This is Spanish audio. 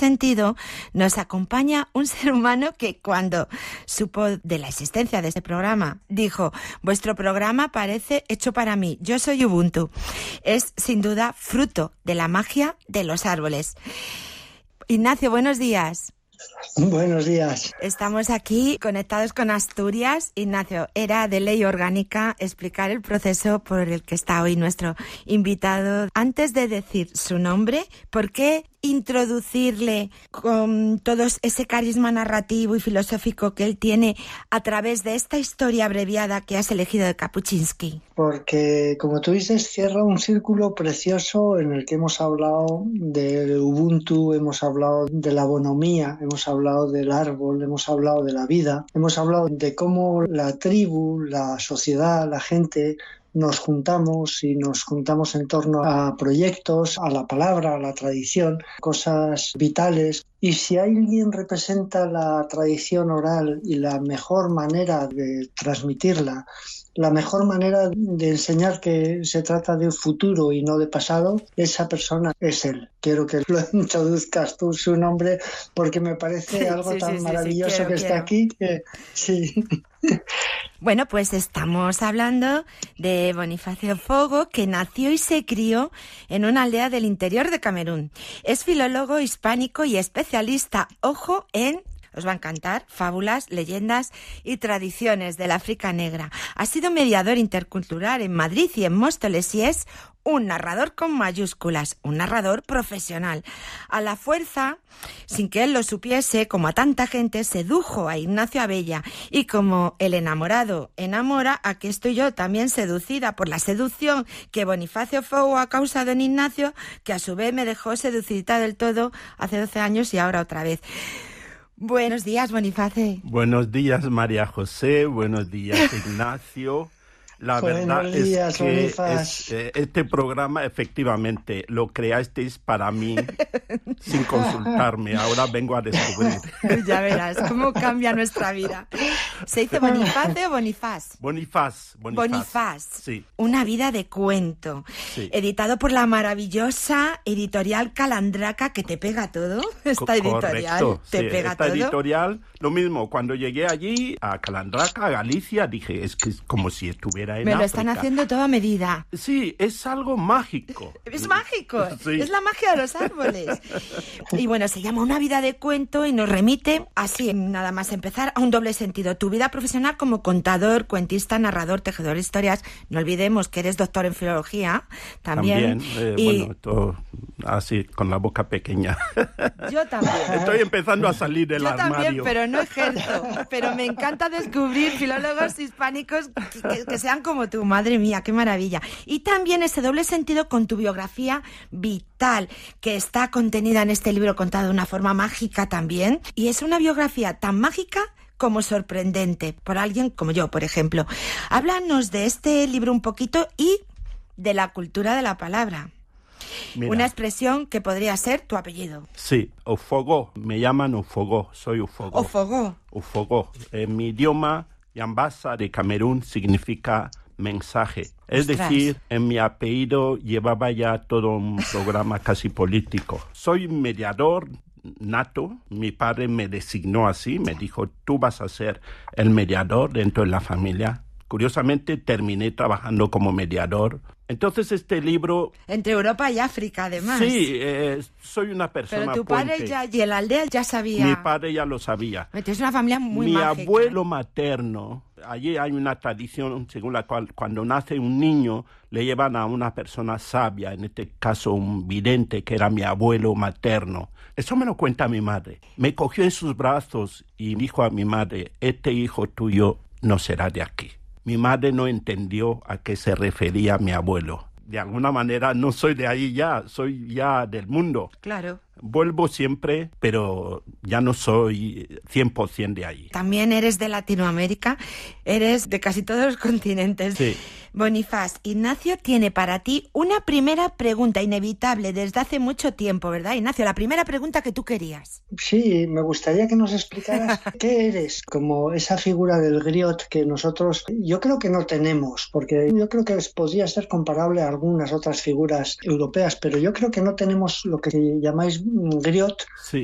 sentido nos acompaña un ser humano que cuando supo de la existencia de este programa dijo: vuestro programa parece hecho para mí, yo soy Ubuntu. Es sin duda fruto de la magia de los árboles. Ignacio, buenos días. Buenos días. Estamos aquí conectados con Asturias. Ignacio, era de ley orgánica explicar el proceso por el que está hoy nuestro invitado. Antes de decir su nombre, ¿por qué introducirle con todo ese carisma narrativo y filosófico que él tiene a través de esta historia abreviada que has elegido de Kapuscinski? Porque, como tú dices, cierra un círculo precioso en el que hemos hablado del Ubuntu, hemos hablado de la bonomía, hemos hablado del árbol, hemos hablado de la vida, hemos hablado de cómo la tribu, la sociedad, la gente nos juntamos en torno a proyectos, a la palabra, a la tradición, cosas vitales. Y si alguien representa la tradición oral y la mejor manera de transmitirla, la mejor manera de enseñar que se trata de un futuro y no de pasado, esa persona es él. Quiero que lo introduzcas tú, su nombre, porque me parece algo tan maravilloso que está aquí. Sí. Bueno, pues estamos hablando de Bonifacio Fogo, que nació y se crió en una aldea del interior de Camerún. Es filólogo hispánico y especialista, ojo, en... os va a encantar, fábulas, leyendas y tradiciones del África negra. Ha sido mediador intercultural en Madrid y en Móstoles y es un narrador con mayúsculas, un narrador profesional. A la fuerza, sin que él lo supiese, como a tanta gente, sedujo a Ignacio Abella. Y como el enamorado enamora, aquí estoy yo también seducida por la seducción que Bonifacio Fogo ha causado en Ignacio, que a su vez me dejó seducida del todo hace 12 años y ahora otra vez. Buenos días, Boniface. Buenos días, María José. Buenos días, Ignacio. La verdad es que este programa efectivamente lo creasteis para mí sin consultarme. Ahora vengo a descubrir. Ya verás cómo cambia nuestra vida. ¿Se dice Boniface o Bonifaz? Bonifaz. Sí. Una vida de cuento. Sí. Editado por la maravillosa editorial Calandraca, que te pega todo. Esta editorial te pega todo. Esta editorial, lo mismo. Cuando llegué allí a Calandraca, a Galicia, dije, es que es como si estuviera en Me África. Lo están haciendo todo a medida. Sí, es algo mágico. Es mágico, sí. Es la magia de los árboles. Y bueno, se llama Una vida de cuento y nos remite, así nada más empezar, a un doble sentido. Tu vida profesional como contador, cuentista, narrador, tejedor de historias. No olvidemos que eres doctor en filología también. Bueno, todo así, con la boca pequeña. Yo también. Estoy empezando a salir del armario. Yo también, pero no ejerzo. Pero me encanta descubrir filólogos hispánicos que sean como tú. Madre mía, qué maravilla. Y también ese doble sentido con tu biografía vital, que está contenida en este libro contado de una forma mágica también. Y es una biografía tan mágica como sorprendente, por alguien como yo, por ejemplo. Háblanos de este libro un poquito y de la cultura de la palabra. Mira, una expresión que podría ser tu apellido. Sí, Ufogó. Me llaman Ufogó. Soy Ufogó. Ufogó. En mi idioma, Yambasa de Camerún significa mensaje. Es decir, en mi apellido llevaba ya todo un programa casi político. Soy mediador nato. Mi padre me designó así, me dijo, tú vas a ser el mediador dentro de la familia. Curiosamente, terminé trabajando como mediador. Entonces, este libro... Entre Europa y África, además. Sí, soy una persona Pero tu padre ya, y la aldea ya sabía... Mi padre ya lo sabía. Es una familia muy mágica. Mi abuelo materno, allí hay una tradición según la cual cuando nace un niño le llevan a una persona sabia, en este caso un vidente, que era mi abuelo materno. Eso me lo cuenta mi madre. Me cogió en sus brazos y dijo a mi madre, este hijo tuyo no será de aquí. Mi madre no entendió a qué se refería mi abuelo. De alguna manera no soy de ahí ya, soy ya del mundo. Claro. Vuelvo siempre, pero ya no soy 100% de ahí. También eres de Latinoamérica, eres de casi todos los continentes. Sí. Bonifaz, Ignacio tiene para ti una primera pregunta inevitable desde hace mucho tiempo, ¿verdad, Ignacio? La primera pregunta que tú querías. Sí, me gustaría que nos explicaras qué eres, como esa figura del griot que nosotros, yo creo que no tenemos, porque yo creo que podría ser comparable a algunas otras figuras europeas, pero yo creo que no tenemos lo que llamáis griot. Sí.